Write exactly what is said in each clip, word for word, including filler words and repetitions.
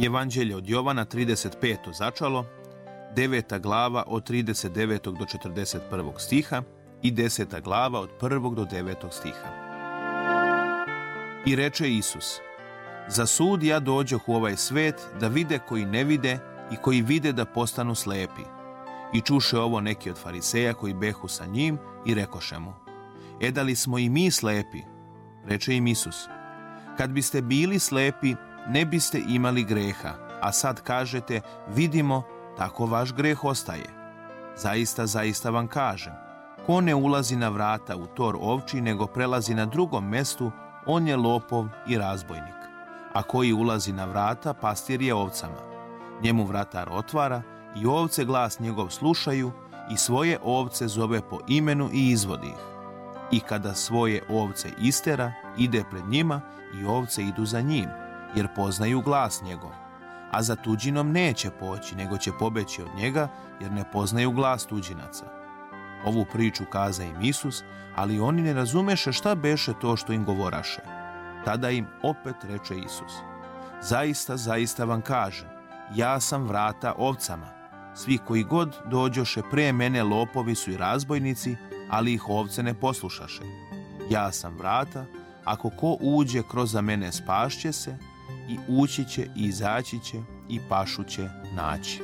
Evanđelje od Jovana, trideset peto začalo, deveta glava od trideset devetog do četrdeset prvog stiha i deseta glava od prvog do devetog stiha. I reče Isus: za sud ja dođoh u ovaj svet da vide koji ne vide i koji vide da postanu slepi. I čuše ovo neki od fariseja koji behu sa njim i rekoše mu: e da li smo i mi slepi? Reče im Isus: kad biste bili slepi, ne biste imali greha, a sad kažete, vidimo, tako vaš greh ostaje. Zaista, zaista vam kažem, ko ne ulazi na vrata u tor ovči, nego prelazi na drugom mestu, on je lopov i razbojnik. A koji ulazi na vrata, pastir je ovcama. Njemu vratar otvara i ovce glas njegov slušaju i svoje ovce zove po imenu i izvodi ih. I kada svoje ovce istera, ide pred njima i ovce idu za njim, jer poznaju glas njegov. A za tuđinom neće poći, nego će pobeći od njega, jer ne poznaju glas tuđinaca. Ovu priču kaza im Isus, ali oni ne razumeše šta beše to što im govoraše. Tada im opet reče Isus: zaista, zaista vam kažem, ja sam vrata ovcama. Svi koji god dođoše pre mene lopovi su i razbojnici, ali ih ovce ne poslušaše. Ja sam vrata, ako ko uđe kroz mene spašće se, i ući će i izaći će i pašu će naći.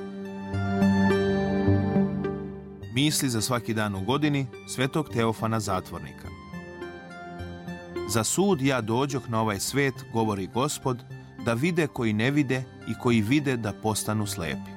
Misli za svaki dan u godini svetog Teofana Zatvornika. Za sud ja dođoh na ovaj svet, govori Gospod, da vide koji ne vide i koji vide da postanu slepi.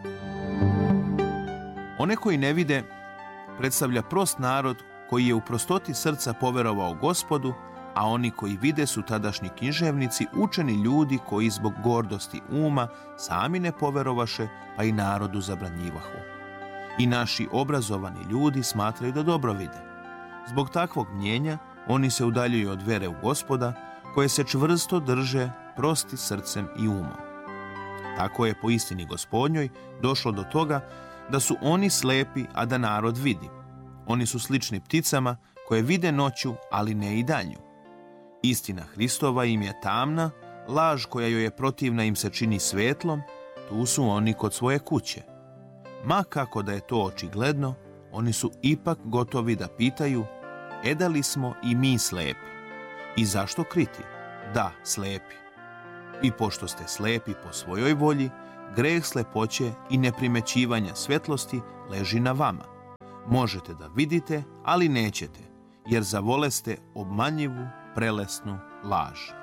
One koji ne vide predstavlja prost narod koji je u prostoti srca poverovao Gospodu, a oni koji vide su tadašnji književnici, učeni ljudi koji zbog gordosti uma sami ne poverovaše, pa i narodu zabranjivahu. I naši obrazovani ljudi smatraju da dobro vide. Zbog takvog mnjenja oni se udaljuju od vere u Gospoda, koje se čvrsto drže prosti srcem i umom. Tako je po istini Gospodnjoj došlo do toga da su oni slepi, a da narod vidi. Oni su slični pticama koje vide noću, ali ne i danju. Istina Hristova im je tamna, laž koja joj je protivna im se čini svetlom, tu su oni kod svoje kuće. Ma kako da je to očigledno, oni su ipak gotovi da pitaju: e da li smo i mi slepi? I zašto kriti? Da, slepi. I pošto ste slepi po svojoj volji, greh slepoće i neprimećivanja svetlosti leži na vama. Možete da vidite, ali nećete, jer zavoleste obmanjivu, prelesnu laž.